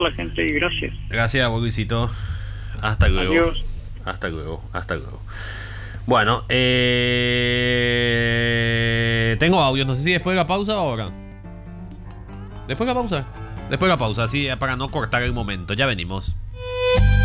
la gente y gracias. Gracias, Luisito. Hasta luego. Adiós. Hasta luego. Hasta luego. Bueno, tengo audio. No sé si después de la pausa o ahora. Después de la pausa. Después de la pausa, así para no cortar el momento. Ya venimos.